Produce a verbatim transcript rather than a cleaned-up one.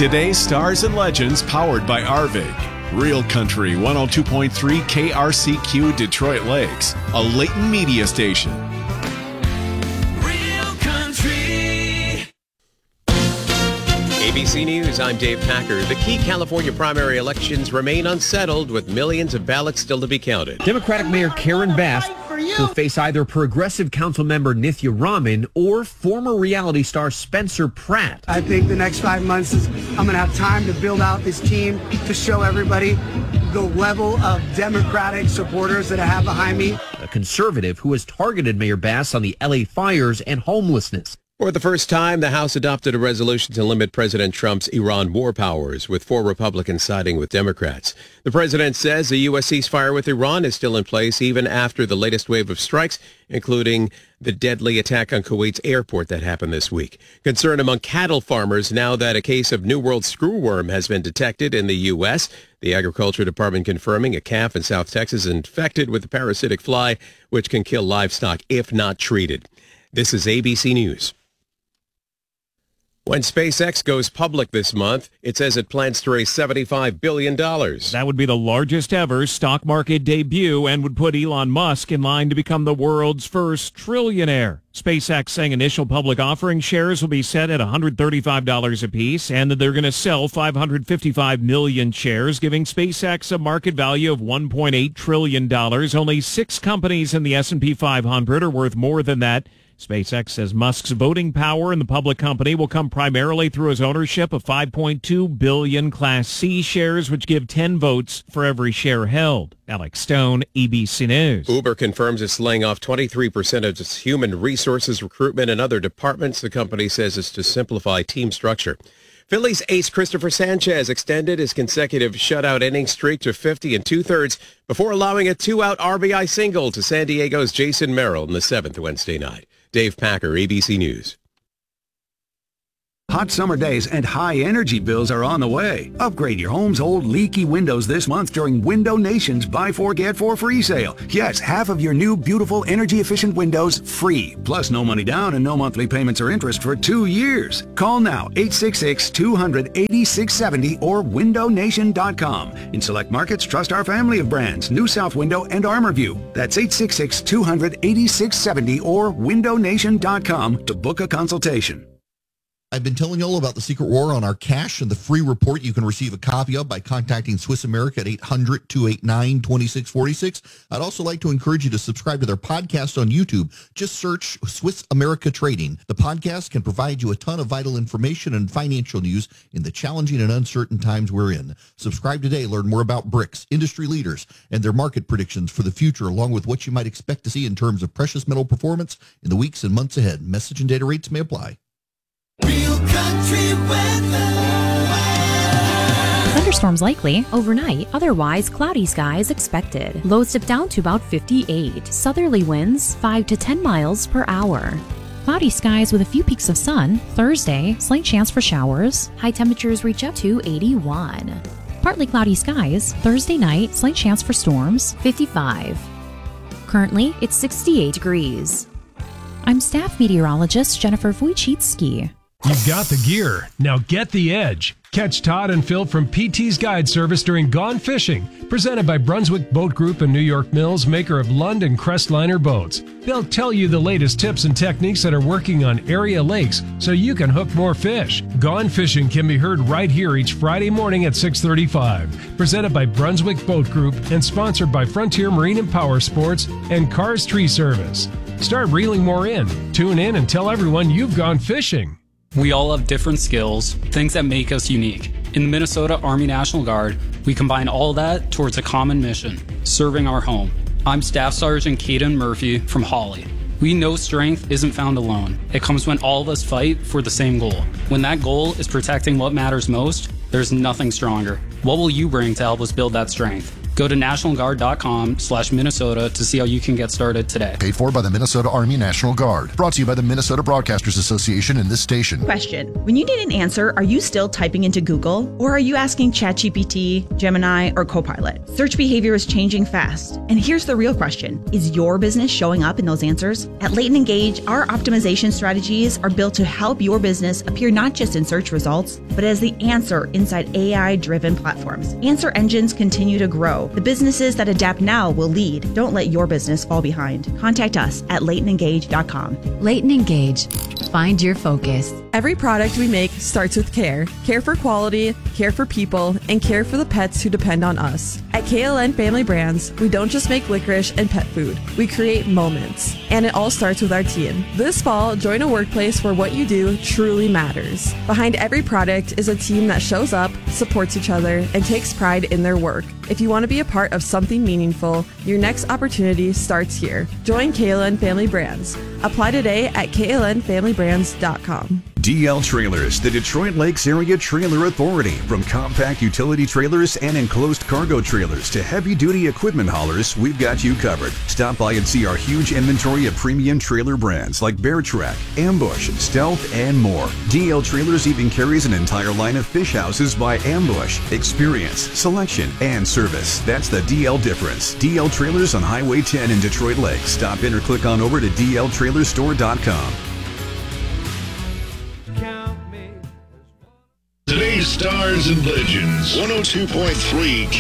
Today's Stars and Legends, powered by Arvig. Real Country one oh two point three K R C Q Detroit Lakes, a Leighton media station. Real Country. A B C News, I'm Dave Packer. The key California primary elections remain unsettled with millions of ballots still to be counted. Democratic Mayor Karen Bass will face either progressive council member Nithya Raman or former reality star Spencer Pratt. I think the next five months is I'm going to have time to build out this team to show everybody the level of Democratic supporters that I have behind me. A conservative who has targeted Mayor Bass on the L A fires and homelessness. For the first time, the House adopted a resolution to limit President Trump's Iran war powers, with four Republicans siding with Democrats. The president says the U S ceasefire with Iran is still in place even after the latest wave of strikes, including the deadly attack on Kuwait's airport that happened this week. Concern among cattle farmers now that a case of New World screwworm has been detected in the U S. The Agriculture Department confirming a calf in South Texas infected with the parasitic fly, which can kill livestock if not treated. This is A B C News. When SpaceX goes public this month, it says it plans to raise seventy-five billion dollars. That would be the largest ever stock market debut and would put Elon Musk in line to become the world's first trillionaire. SpaceX saying initial public offering shares will be set at one hundred thirty-five dollars apiece and that they're going to sell five hundred fifty-five million shares, giving SpaceX a market value of one point eight trillion dollars. Only six companies in the S and P five hundred are worth more than that. SpaceX says Musk's voting power in the public company will come primarily through his ownership of five point two billion Class C shares, which give ten votes for every share held. Alex Stone, A B C News. Uber confirms it's laying off twenty-three percent of its human resources, recruitment, and other departments. The company says it's to simplify team structure. Phillies ace Christopher Sanchez extended his consecutive shutout inning streak to fifty and two-thirds before allowing a two-out R B I single to San Diego's Jason Merrill in the seventh Wednesday night. Dave Packer, A B C News. Hot summer days and high energy bills are on the way. Upgrade your home's old leaky windows this month during Window Nation's Buy Four Get Four free sale. Yes, half of your new beautiful energy efficient windows free. Plus no money down and no monthly payments or interest for two years. Call now eight six six, two hundred, eighty-six seventy or window nation dot com. In select markets, trust our family of brands, New South Window and ArmorView. That's eight six six, two hundred, eighty-six seventy or window nation dot com to book a consultation. I've been telling you all about the Secret War on our cash and the free report you can receive a copy of by contacting Swiss America at eight hundred, two eight nine, two six four six. I'd also like to encourage you to subscribe to their podcast on YouTube. Just search Swiss America Trading. The podcast can provide you a ton of vital information and financial news in the challenging and uncertain times we're in. Subscribe today. Learn more about B R I C S, industry leaders, and their market predictions for the future, along with what you might expect to see in terms of precious metal performance in the weeks and months ahead. Message and data rates may apply. Real Country weather. Thunderstorms likely overnight, otherwise cloudy skies expected. Lows dip down to about fifty-eight. Southerly winds five to ten miles per hour. Cloudy skies with a few peaks of sun. Thursday, slight chance for showers. High temperatures reach up to eighty-one. Partly cloudy skies. Thursday night, slight chance for storms. fifty-five. Currently, it's sixty-eight degrees. I'm staff meteorologist Jennifer Wojcicki. You've got the gear. Now get the edge. Catch Todd and Phil from P T's Guide Service during Gone Fishing, presented by Brunswick Boat Group and New York Mills, maker of Lund and Crestliner boats. They'll tell you the latest tips and techniques that are working on area lakes so you can hook more fish. Gone Fishing can be heard right here each Friday morning at six thirty-five. Presented by Brunswick Boat Group and sponsored by Frontier Marine and Power Sports and Cars Tree Service. Start reeling more in. Tune in and tell everyone you've gone fishing. We all have different skills, things that make us unique. In the Minnesota Army National Guard, we combine all that towards a common mission, serving our home. I'm Staff Sergeant Caden Murphy from Hawley. We know strength isn't found alone. It comes when all of us fight for the same goal. When that goal is protecting what matters most, there's nothing stronger. What will you bring to help us build that strength? Go to nationalguard.com slash Minnesota to see how you can get started today. Paid for by the Minnesota Army National Guard. Brought to you by the Minnesota Broadcasters Association and this station. Question. When you need an answer, are you still typing into Google? Or are you asking ChatGPT, Gemini, or Copilot? Search behavior is changing fast. And here's the real question. Is your business showing up in those answers? At Leighton Engage, our optimization strategies are built to help your business appear not just in search results, but as the answer inside A I-driven platforms. Answer engines continue to grow. The businesses that adapt now will lead. Don't let your business fall behind. Contact us at leighton engage dot com. Leighton Engage. Find your focus. Every product we make starts with care. Care for quality, care for people, and care for the pets who depend on us. At K L N Family Brands, we don't just make licorice and pet food. We create moments. And it all starts with our team. This fall, join a workplace where what you do truly matters. Behind every product is a team that shows up, supports each other, and takes pride in their work. If you want to be a part of something meaningful, your next opportunity starts here. Join K L N Family Brands. Apply today at K L N family brands dot com. D L Trailers, the Detroit Lakes Area Trailer Authority. From compact utility trailers and enclosed cargo trailers to heavy-duty equipment haulers, we've got you covered. Stop by and see our huge inventory of premium trailer brands like Bear Track, Ambush, Stealth, and more. D L Trailers even carries an entire line of fish houses by Ambush. Experience, selection, and service. That's the D L difference. D L Trailers on Highway ten in Detroit Lakes. Stop in or click on over to D L trailer store dot com. Today's Stars and Legends, one oh two point three